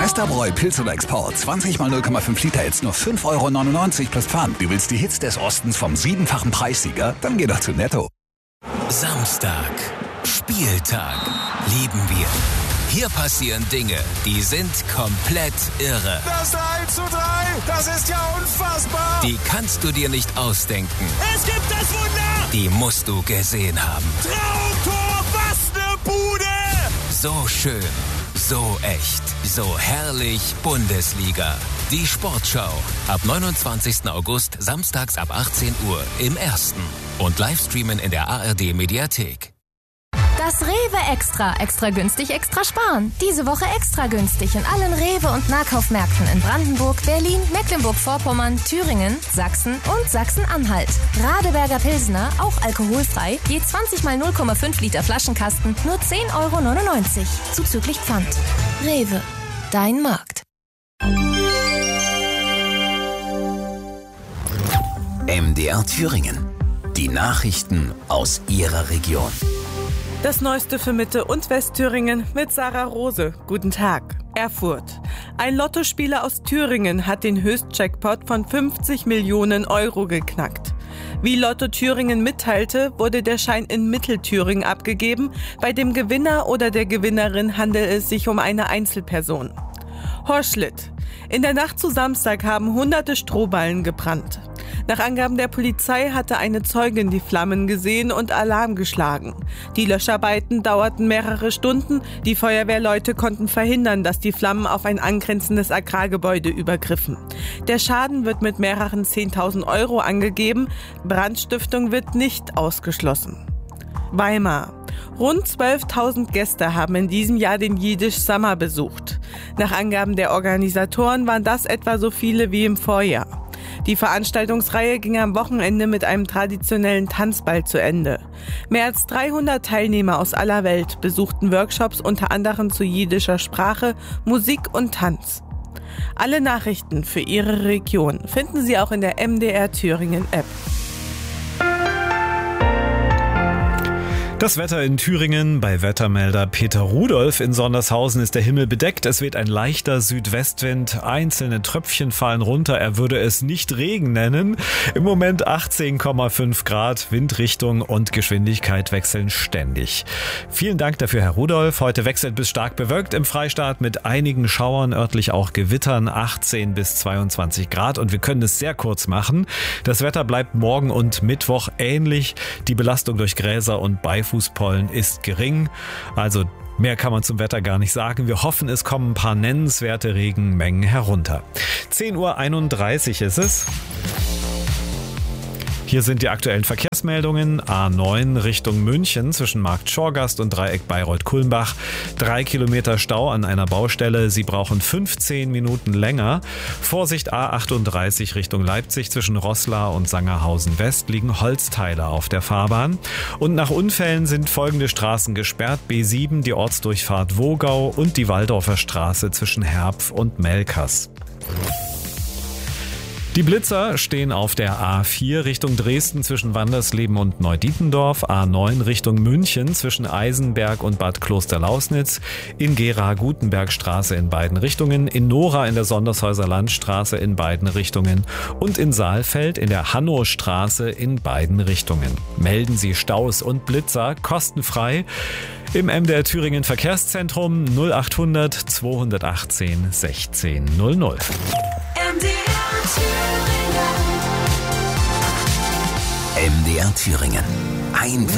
Meisterbräu Pilz oder Export. 20 mal 0,5 Liter jetzt nur 5,99 € plus Pfand. Du willst die Hits des Ostens vom 7-fachen Preissieger? Dann geh doch zu Netto. Samstag. Spieltag. Lieben wir. Hier passieren Dinge, die sind komplett irre. Das 3:3, das ist ja unfassbar. Die kannst du dir nicht ausdenken. Es gibt das Wunder. Die musst du gesehen haben. Traumtor, was ne Bude. So schön, so echt, so herrlich Bundesliga. Die Sportschau. Ab 29. August, samstags ab 18 Uhr im Ersten. Und Livestreamen in der ARD-Mediathek. Das Rewe Extra. Extra günstig, extra sparen. Diese Woche extra günstig in allen Rewe- und Nahkaufmärkten in Brandenburg, Berlin, Mecklenburg-Vorpommern, Thüringen, Sachsen und Sachsen-Anhalt. Radeberger Pilsner, auch alkoholfrei, je 20 mal 0,5 Liter Flaschenkasten, nur 10,99 € zuzüglich Pfand. Rewe, dein Markt. MDR Thüringen. Die Nachrichten aus Ihrer Region. Das Neueste für Mitte- und Westthüringen mit Sarah Rose. Guten Tag. Erfurt. Ein Lottospieler aus Thüringen hat den Höchstjackpot von 50 Millionen € geknackt. Wie Lotto Thüringen mitteilte, wurde der Schein in Mittelthüringen abgegeben. Bei dem Gewinner oder der Gewinnerin handelt es sich um eine Einzelperson. Horschlitt. In der Nacht zu Samstag haben hunderte Strohballen gebrannt. Nach Angaben der Polizei hatte eine Zeugin die Flammen gesehen und Alarm geschlagen. Die Löscharbeiten dauerten mehrere Stunden. Die Feuerwehrleute konnten verhindern, dass die Flammen auf ein angrenzendes Agrargebäude übergriffen. Der Schaden wird mit mehreren 10.000 € angegeben. Brandstiftung wird nicht ausgeschlossen. Weimar. Rund 12.000 Gäste haben in diesem Jahr den Jiddisch Summer besucht. Nach Angaben der Organisatoren waren das etwa so viele wie im Vorjahr. Die Veranstaltungsreihe ging am Wochenende mit einem traditionellen Tanzball zu Ende. Mehr als 300 Teilnehmer aus aller Welt besuchten Workshops unter anderem zu jiddischer Sprache, Musik und Tanz. Alle Nachrichten für Ihre Region finden Sie auch in der MDR Thüringen App. Das Wetter in Thüringen bei Wettermelder Peter Rudolph in Sondershausen ist der Himmel bedeckt. Es weht ein leichter Südwestwind. Einzelne Tröpfchen fallen runter. Er würde es nicht Regen nennen. Im Moment 18,5 Grad. Windrichtung und Geschwindigkeit wechseln ständig. Vielen Dank dafür, Herr Rudolph. Heute wechselt bis stark bewölkt im Freistaat mit einigen Schauern, örtlich auch Gewittern, 18 bis 22 Grad. Und wir können es sehr kurz machen. Das Wetter bleibt morgen und Mittwoch ähnlich. Die Belastung durch Gräser und Beifußpollen ist gering, also mehr kann man zum Wetter gar nicht sagen. Wir hoffen, es kommen ein paar nennenswerte Regenmengen herunter. 10:31 Uhr ist es. Hier sind die aktuellen Verkehrsmeldungen. A9 Richtung München zwischen Markt Schorgast und Dreieck Bayreuth-Kulmbach. 3 Kilometer Stau an einer Baustelle. Sie brauchen 15 Minuten länger. Vorsicht A38 Richtung Leipzig zwischen Roßla und Sangerhausen West liegen Holzteile auf der Fahrbahn. Und nach Unfällen sind folgende Straßen gesperrt. B7 die Ortsdurchfahrt Wogau und die Waldorfer Straße zwischen Herpf und Melkers. Die Blitzer stehen auf der A4 Richtung Dresden zwischen Wandersleben und Neudietendorf, A9 Richtung München zwischen Eisenberg und Bad Klosterlausnitz, in Gera-Gutenberg-Straße in beiden Richtungen, in Nora in der Sondershäuser Landstraße in beiden Richtungen und in Saalfeld in der Hannostraße in beiden Richtungen. Melden Sie Staus und Blitzer kostenfrei im MDR Thüringen Verkehrszentrum 0800 218 16 00. MDR Thüringen.